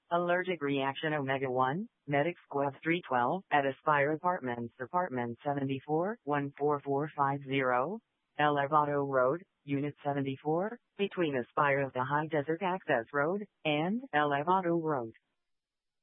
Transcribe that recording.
Allergic reaction Omega 1, Medic Squad 312, at Aspire Apartments, Apartment 74, 14450, Elevado Road, Unit 74, between Aspire of the High Desert Access Road, and Elevado Road.